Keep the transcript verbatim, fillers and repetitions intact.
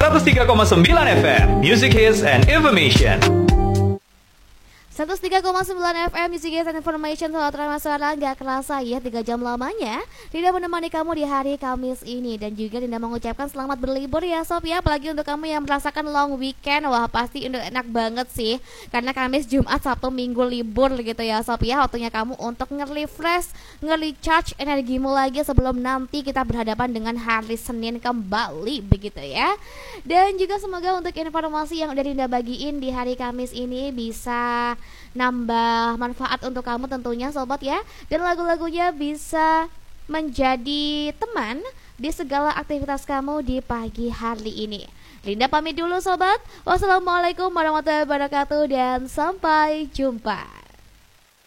seratus tiga koma sembilan F M, Music Hits and Information. seratus tiga koma sembilan F M Music Hits and Information. Selamat ramah suara, gak kerasa ya tiga jam lamanya Dinda menemani kamu di hari Kamis ini. Dan juga Dinda mengucapkan selamat berlibur ya Sob ya. Apalagi untuk kamu yang merasakan long weekend. Wah pasti udah enak banget sih, karena Kamis, Jumat, Sabtu, Minggu libur gitu ya Sob ya. Waktunya kamu untuk nge-refresh, nge-recharge energimu lagi sebelum nanti kita berhadapan dengan hari Senin kembali begitu ya. Dan juga semoga untuk informasi yang udah Dinda bagiin di hari Kamis ini bisa nambah manfaat untuk kamu tentunya sobat ya. Dan lagu-lagunya bisa menjadi teman di segala aktivitas kamu di pagi hari ini. Dinda pamit dulu sobat. Wassalamualaikum warahmatullahi wabarakatuh dan sampai jumpa.